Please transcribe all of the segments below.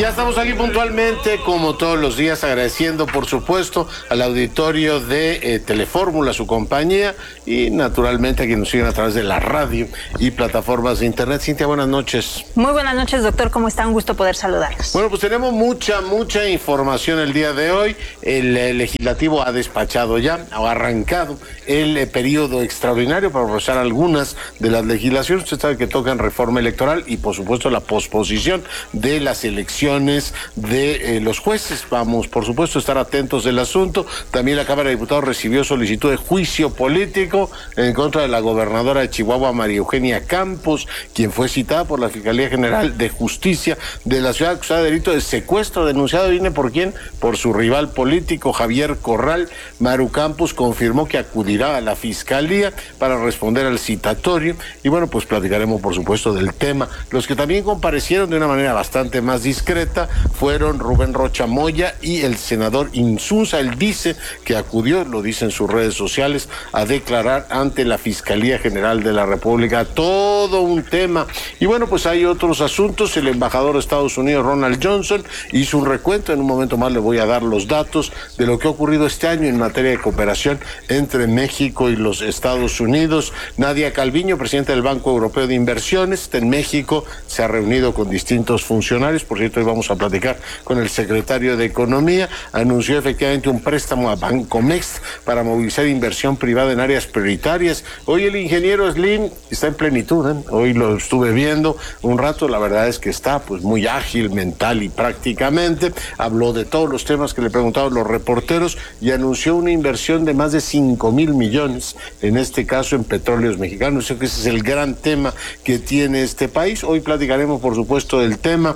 ya estamos aquí puntualmente, como todos los días, agradeciendo, por supuesto, al auditorio de Telefórmula, su compañía, y naturalmente a quienes nos siguen a través de la radio y plataformas de internet. Cintia, buenas noches. Muy buenas noches, doctor. ¿Cómo está? Un gusto poder saludarlos. Bueno, pues tenemos mucha información el día de hoy. El legislativo ha despachado ya, ha arrancado el periodo extraordinario para procesar algunas de las legislaciones. Usted sabe que tocan reforma electoral y, por supuesto, la posposición de las elecciones de los jueces. Vamos, por supuesto, a estar atentos del asunto. También la Cámara de Diputados recibió solicitud de juicio político en contra de la gobernadora de Chihuahua, María Eugenia Campos, quien fue citada por la Fiscalía General de Justicia de la ciudad acusada de delito de secuestro, denunciado, ¿viene por quién? Por su rival político, Javier Corral. Maru Campos confirmó que acudirá a la Fiscalía para responder al citatorio. Y bueno, pues platicaremos, por supuesto, del tema. Los que también comparecieron de una manera bastante más discreta fueron Rubén Rocha Moya y el senador Insunza. Él dice que acudió, lo dice en sus redes sociales, a declarar ante la Fiscalía General de la República. Todo un tema. Y bueno, pues hay otros asuntos. El embajador de Estados Unidos, Ronald Johnson, hizo un recuento. En un momento más le voy a dar los datos de lo que ha ocurrido este año en materia de cooperación entre México y los Estados Unidos. Nadia Calviño, presidenta del Banco Europeo de Inversiones, está en México, se ha reunido con distintos funcionarios. Por cierto, hoy vamos a platicar con el secretario de Economía. Anunció efectivamente un préstamo a Bancomext para movilizar inversión privada en áreas prioritarias. Hoy el ingeniero Slim está en plenitud, ¿eh? Hoy lo estuve viendo un rato. La verdad es que está pues muy ágil, mental y prácticamente. Habló de todos los temas que le preguntaban los reporteros y anunció una inversión de más de 5,000 millones, en este caso en petróleos mexicanos. Yo creo que ese es el gran tema que tiene este país. Hoy platicaremos, por supuesto, del tema.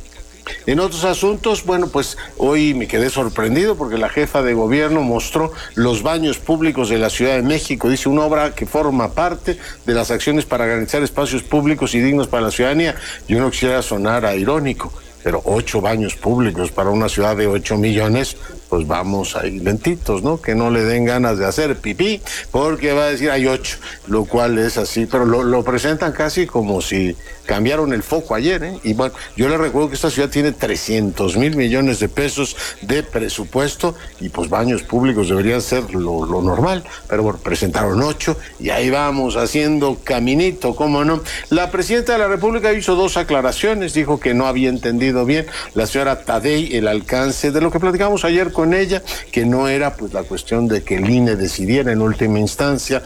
En otros asuntos, bueno, pues hoy me quedé sorprendido porque la jefa de gobierno mostró los baños públicos de la Ciudad de México. Dice, una obra que forma parte de las acciones para garantizar espacios públicos y dignos para la ciudadanía. Yo no quisiera sonar a irónico, pero 8 baños públicos para una ciudad de 8 millones, pues vamos ahí lentitos, ¿no? Que no le den ganas de hacer pipí, porque va a decir hay 8, lo cual es así, pero lo presentan casi como si cambiaron el foco ayer, ¿eh? Y bueno, yo le recuerdo que esta ciudad tiene 300,000 millones de pesos de presupuesto y pues baños públicos deberían ser lo normal, pero bueno, presentaron 8 y ahí vamos haciendo caminito, ¿cómo no? La presidenta de la República hizo 2 aclaraciones, dijo que no había entendido bien la señora Tadei el alcance de lo que platicamos ayer con ella, que no era pues la cuestión de que el INE decidiera en última instancia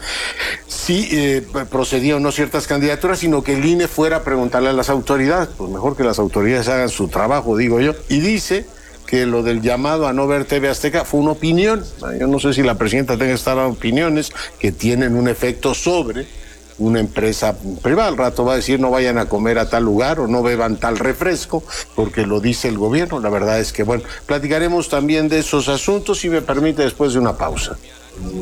si procedía o no ciertas candidaturas, sino que el INE fuera a preguntarle a las autoridades. Pues mejor que las autoridades hagan su trabajo, digo yo. Y dice que lo del llamado a no ver TV Azteca fue una opinión. Yo no sé si la presidenta tenga estas opiniones que tienen un efecto sobre una empresa privada. Al rato va a decir no vayan a comer a tal lugar o no beban tal refresco porque lo dice el gobierno. La verdad es que bueno, platicaremos también de esos asuntos, si me permite, después de una pausa.